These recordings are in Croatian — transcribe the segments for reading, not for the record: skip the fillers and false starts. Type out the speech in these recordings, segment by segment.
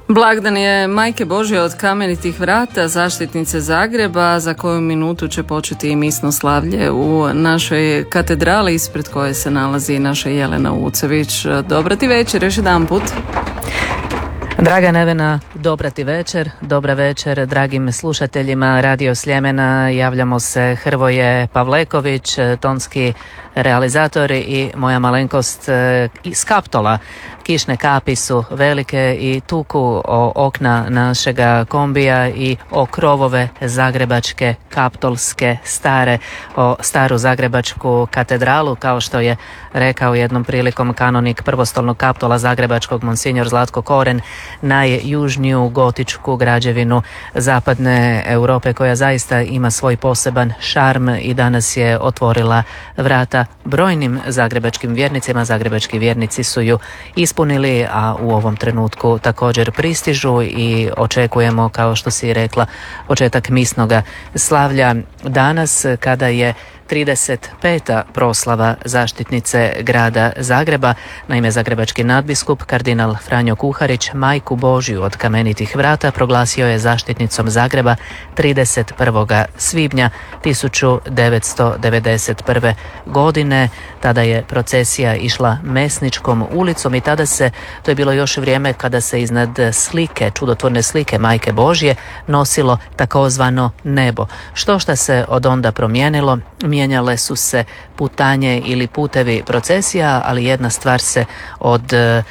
Blagdan je Majke Božje od Kamenitih vrata, zaštitnice Zagreba, za koju minutu će početi i misno slavlje u našoj katedrali ispred koje se nalazi naša Jelena Ucević. Dobra ti večer još jedan put. Draga Nevena, dobra ti večer, dobra večer dragim slušateljima Radio Sljemena. Javljamo se Hrvoje Pavleković, tonski realizator i moja malenkost iz Kaptola. Kišne kapi su velike i tuku o okna našega kombija i o krovove zagrebačke, kaptolske, o staru zagrebačku katedralu, kao što je rekao jednom prilikom kanonik prvostolnog Kaptola zagrebačkog monsignor Zlatko Koren, najjužniju gotičku građevinu zapadne Europe, koja zaista ima svoj poseban šarm i danas je otvorila vrata brojnim zagrebačkim vjernicima. Zagrebački vjernici su ju ispunili, a u ovom trenutku također pristižu i očekujemo, kao što si rekla, početak misnoga slavlja danas, kada je 35. proslava zaštitnice grada Zagreba. Naime, zagrebački nadbiskup kardinal Franjo Kuharić Majku Božju od Kamenitih vrata proglasio je zaštitnicom Zagreba 31. svibnja 1991. godine. Tada je procesija išla Mesničkom ulicom i tada se, to je bilo još vrijeme kada se iznad slike, čudotvorne slike Majke Božje, nosilo takozvano nebo. Što se od onda promijenilo? Mijenjale su se putanje ili putevi procesija, ali jedna stvar se od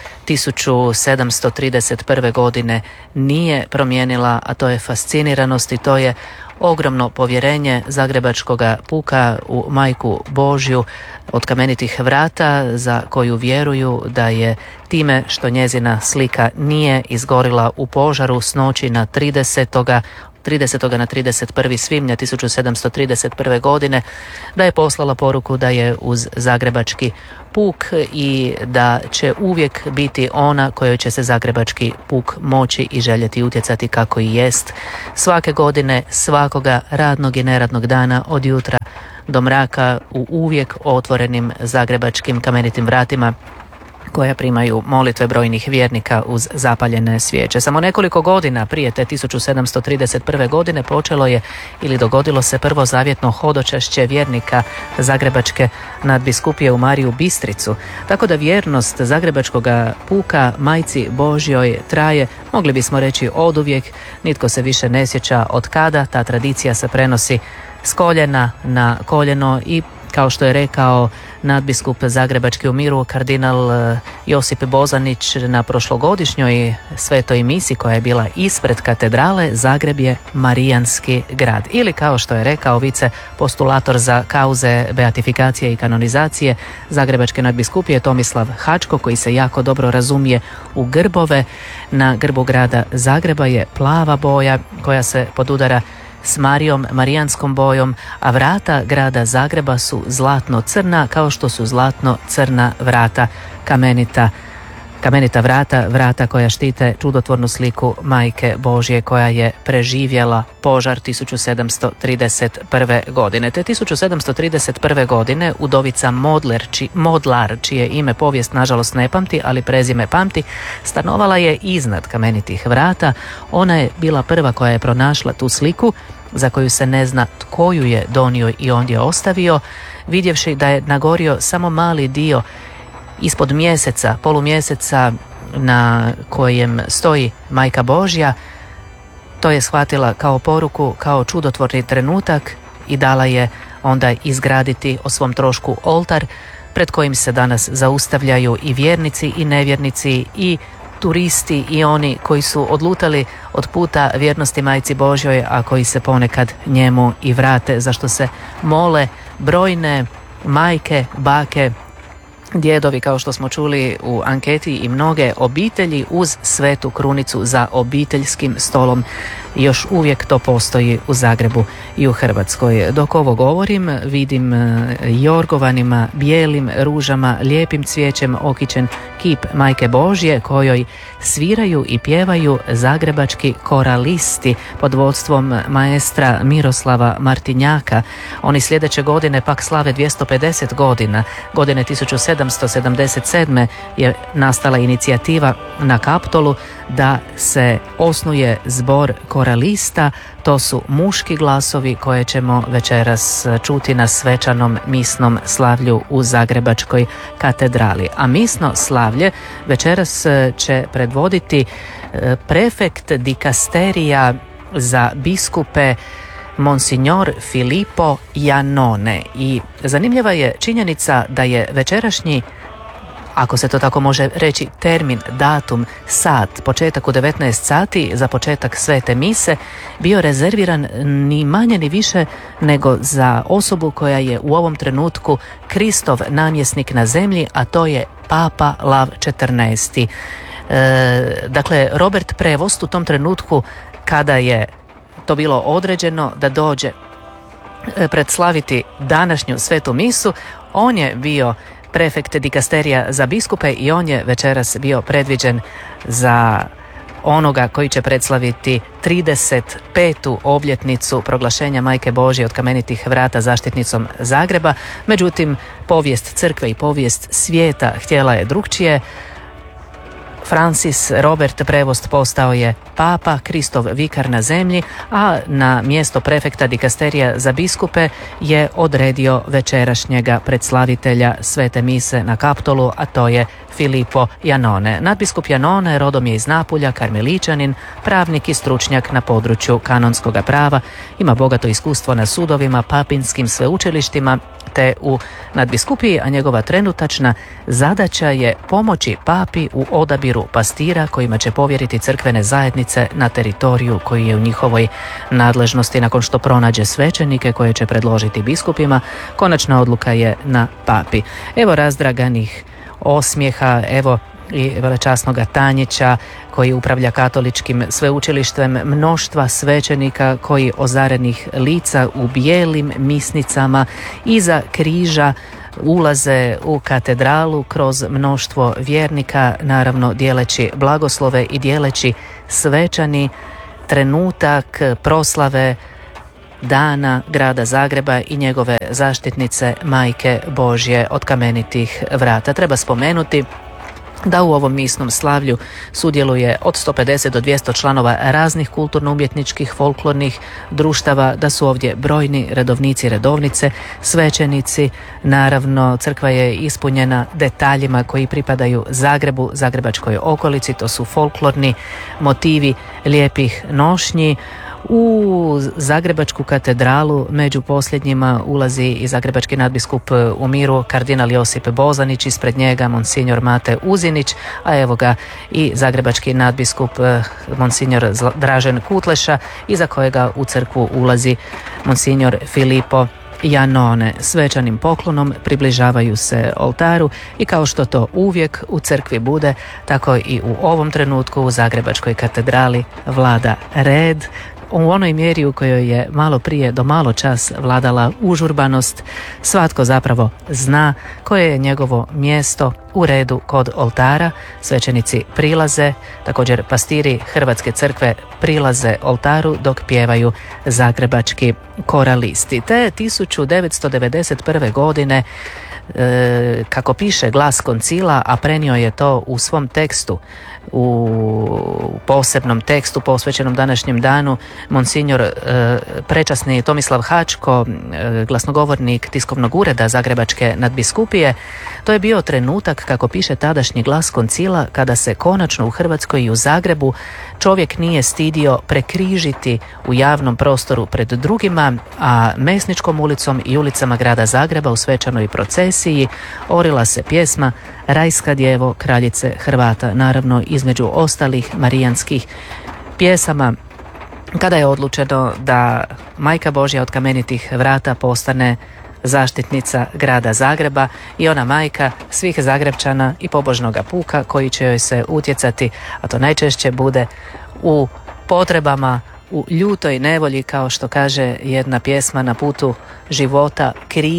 1731. godine nije promijenila, a to je fasciniranost i to je ogromno povjerenje zagrebačkoga puka u Majku Božju od Kamenitih vrata, za koju vjeruju da je time što njezina slika nije izgorila u požaru s noći na 30. na 31. svibnja 1731. godine, da je poslala poruku da je uz zagrebački puk i da će uvijek biti ona kojoj će se zagrebački puk moći i željeti utjecati, kako i jest svake godine, svakoga radnog i neradnog dana, od jutra do mraka, u uvijek otvorenim zagrebačkim Kamenitim vratima, koja primaju molitve brojnih vjernika uz zapaljene svijeće. Samo nekoliko godina prije te 1731. godine počelo je ili dogodilo se prvo zavjetno hodočašće vjernika zagrebačke nadbiskupije u Mariju Bistricu, tako da vjernost zagrebačkog puka Majci Božjoj traje, mogli bismo reći, oduvijek. Nitko se više ne sjeća od kada. Ta tradicija se prenosi s koljena na koljeno i, kao što je rekao nadbiskup zagrebački u miru kardinal Josip Bozanić na prošlogodišnjoj svetoj misi koja je bila ispred katedrale, Zagreb je marijanski grad. Ili, kao što je rekao vice postulator za kauze beatifikacije i kanonizacije zagrebačke nadbiskupije Tomislav Hačko, koji se jako dobro razumije u grbove, na grbu grada Zagreba je plava boja koja se podudara s marijanskom bojom, a vrata grada Zagreba su zlatno-crna, kao što su zlatno-crna vrata kamenita vrata koja štite čudotvornu sliku Majke Božje, koja je preživjela požar 1731. godine. Te 1731. godine udovica Modlar, čije ime povijest nažalost ne pamti, ali prezime pamti, stanovala je iznad Kamenitih vrata. Ona je bila prva koja je pronašla tu sliku, za koju se ne zna tko ju je donio i ondje ostavio, vidjevši da je nagorio samo mali dio ispod mjeseca, polumjeseca na kojem stoji Majka Božja. To je shvatila kao poruku, kao čudotvorni trenutak i dala je onda izgraditi o svom trošku oltar pred kojim se danas zaustavljaju i vjernici i nevjernici i turisti i oni koji su odlutali od puta vjernosti Majci Božjoj, a koji se ponekad njemu i vrate, zašto se mole brojne majke, bake, djedovi, kao što smo čuli u anketi, i mnoge obitelji uz svetu krunicu za obiteljskim stolom. Još uvijek to postoji u Zagrebu i u Hrvatskoj. Dok ovo govorim, vidim jorgovanima, bijelim ružama, lijepim cvijećem okićen kip Majke Božje, kojoj sviraju i pjevaju zagrebački koralisti pod vodstvom maestra Miroslava Martinjaka. Oni sljedeće godine pak slave 250 godina, godine 1700 1777. je nastala inicijativa na Kaptolu da se osnuje zbor koralista. To su muški glasovi koje ćemo večeras čuti na svečanom misnom slavlju u Zagrebačkoj katedrali. A misno slavlje večeras će predvoditi prefekt dikasterija za biskupe Monsignor Filippo Iannone. I zanimljiva je činjenica da je večerašnji, ako se to tako može reći, termin, datum, sat, početak u 19 sati za početak svete mise bio rezerviran ni manje ni više nego za osobu koja je u ovom trenutku Kristov namjesnik na zemlji, a to je Papa Lav XIV. Dakle, Robert Prevost u tom trenutku kada je to bilo određeno da dođe predslaviti današnju svetu misu, on je bio prefekt dikasterija za biskupe i on je večeras bio predviđen za onoga koji će predslaviti 35. obljetnicu proglašenja Majke Božje od kamenitih vrata zaštitnicom Zagreba. Međutim, povijest crkve i povijest svijeta htjela je drukčije. Francis Robert Prevost postao je papa, Kristov vikar na zemlji, a na mjesto prefekta dikasterija za biskupe je odredio večerašnjega predslavitelja svete mise na Kaptolu, a to je Filippo Iannone. Nadbiskup Iannone rodom je iz Napulja, karmeličanin, pravnik i stručnjak na području kanonskog prava, ima bogato iskustvo na sudovima, papinskim sveučilištima te u nadbiskupiji, a njegova trenutačna zadaća je pomoći papi u odabiru pastira kojima će povjeriti crkvene zajednice na teritoriju koji je u njihovoj nadležnosti. Nakon što pronađe svećenike koje će predložiti biskupima, konačna odluka je na papi. Evo razdraganih osmijeha, evo i velečasnoga Tanjića koji upravlja katoličkim sveučilištem, mnoštva svećenika koji ozarenih lica u bijelim misnicama iza križa ulaze u katedralu kroz mnoštvo vjernika, naravno dijeleći blagoslove i dijeleći svečani trenutak proslave dana grada Zagreba i njegove zaštitnice Majke Božje od kamenitih vrata. Treba spomenuti da u ovom misnom slavlju sudjeluje od 150 do 200 članova raznih kulturno-umjetničkih folklornih društava, da su ovdje brojni redovnici i redovnice, svećenici. Naravno, crkva je ispunjena detaljima koji pripadaju Zagrebu, zagrebačkoj okolici, to su folklorni motivi lijepih nošnji. U Zagrebačku katedralu među posljednjima ulazi i zagrebački nadbiskup u miru kardinal Josip Bozanić, ispred njega monsignor Mate Uzinić, a evo ga i zagrebački nadbiskup monsignor Dražen Kutleša, iza kojega u crkvu ulazi monsignor Filippo Iannone. Svečanim poklonom približavaju se oltaru i kao što to uvijek u crkvi bude, tako i u ovom trenutku u Zagrebačkoj katedrali vlada red, u onoj mjeri u kojoj je malo prije do malo čas vladala užurbanost. Svatko zapravo zna koje je njegovo mjesto u redu kod oltara. Svećenici prilaze, također pastiri Hrvatske crkve prilaze oltaru dok pjevaju zagrebački koralisti. Te 1991. godine, kako piše Glas koncila, a prenio je to u svom tekstu, u posebnom tekstu posvećenom današnjem danu, monsignor prečasni Tomislav Hačko, glasnogovornik tiskovnog ureda Zagrebačke nadbiskupije. To je bio trenutak, kako piše tadašnji Glas koncila, kada se konačno u Hrvatskoj i u Zagrebu čovjek nije stidio prekrižiti u javnom prostoru pred drugima, a Mesničkom ulicom i ulicama grada Zagreba u svečanoj procesiji orila se pjesma Rajska djevo, kraljice Hrvata, naravno između ostalih marijanskih pjesama, kada je odlučeno da Majka Božja od kamenitih vrata postane zaštitnica grada Zagreba i ona majka svih Zagrebčana i pobožnoga puka koji će joj se utjecati, a to najčešće bude u potrebama, u ljutoj nevolji, kao što kaže jedna pjesma, na putu života križ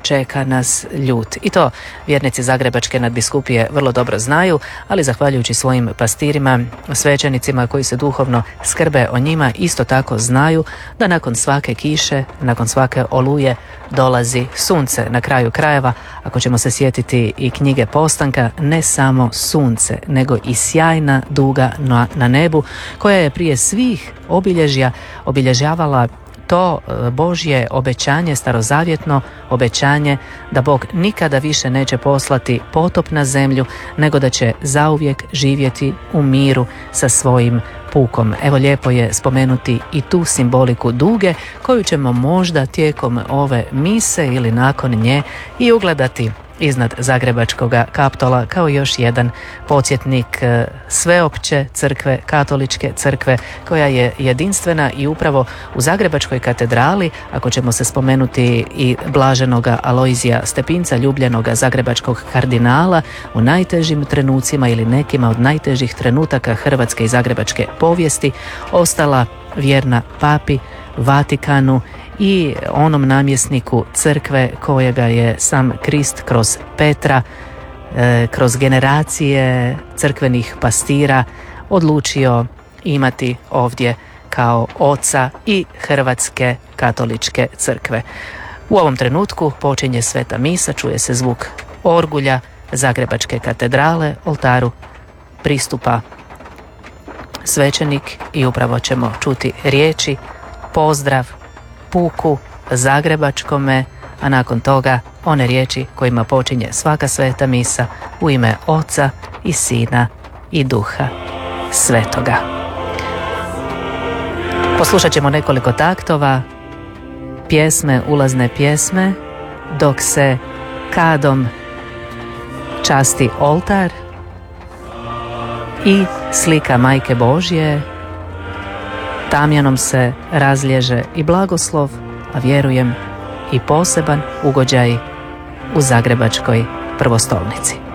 čeka nas ljut. I to vjernici Zagrebačke nadbiskupije vrlo dobro znaju, ali zahvaljujući svojim pastirima, svećenicima koji se duhovno skrbe o njima, isto tako znaju da nakon svake kiše, nakon svake oluje dolazi sunce. Na kraju krajeva, ako ćemo se sjetiti i knjige Postanka, ne samo sunce, nego i sjajna duga na nebu, koja je prije svih obilježavala to Božje obećanje, starozavjetno obećanje da Bog nikada više neće poslati potop na zemlju, nego da će zauvijek živjeti u miru sa svojim pukom. Evo, lijepo je spomenuti i tu simboliku duge, koju ćemo možda tijekom ove mise ili nakon nje i ugledati iznad Zagrebačkog Kaptola kao još jedan podsjetnik sveopće crkve, katoličke crkve, koja je jedinstvena i upravo u Zagrebačkoj katedrali, ako ćemo se spomenuti i blaženoga Alojzija Stepinca, ljubljenoga zagrebačkog kardinala, u najtežim trenucima ili nekima od najtežih trenutaka hrvatske i zagrebačke povijesti, ostala vjerna papi, Vatikanu i onom namjesniku crkve kojega je sam Krist kroz Petra, kroz generacije crkvenih pastira odlučio imati ovdje kao oca i Hrvatske katoličke crkve. U ovom trenutku počinje sveta misa, čuje se zvuk orgulja Zagrebačke katedrale, oltaru pristupa svećenik i upravo ćemo čuti riječi, pozdrav puku zagrebačkome, a nakon toga one riječi kojima počinje svaka sveta misa u ime Oca i Sina i Duha Svetoga. Poslušat ćemo nekoliko taktova pjesme, ulazne pjesme, dok se kadom časti oltar i slika Majke Božje, tamjanom se razlježe i blagoslov, a vjerujem i poseban ugođaj u Zagrebačkoj prvostolnici.